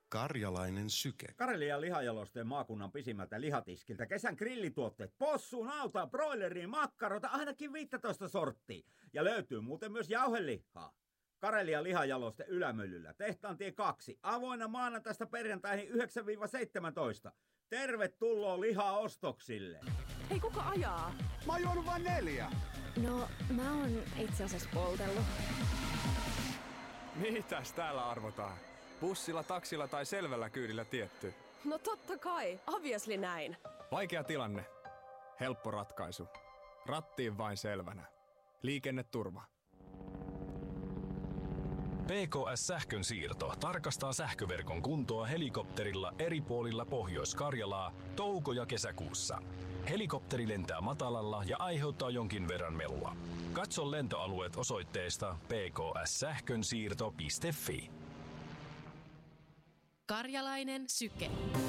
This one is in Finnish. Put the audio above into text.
Karjalainen syke. Karelian lihajalosteen maakunnan pisimmältä lihatiskiltä kesän grillituotteet, possu, nautaa, broileriin, makkarota, ainakin 15 sorttia. Ja löytyy muuten myös jauhelihaa. Karelian lihajaloste Ylämyllyllä, Tehtaantie 2, avoinna maanantaista perjantaihin 9-17. Tervetuloa lihaostoksille. Hei, kuka ajaa? Mä oon juonut vain 4. No, mä oon itse asiassa poltellut. Mitäs täällä arvotaan? Bussilla, taksilla tai selvällä kyydillä tietty? No totta kai, obviously näin. Vaikea tilanne. Helppo ratkaisu. Rattiin vain selvänä. Liikenneturva. PKS-sähkön siirto tarkastaa sähköverkon kuntoa helikopterilla eri puolilla Pohjois-Karjalaa touko- ja kesäkuussa. Helikopteri lentää matalalla ja aiheuttaa jonkin verran melua. Katso lentoalueet osoitteesta pkssähkönsiirto.fi. Karjalainen syke.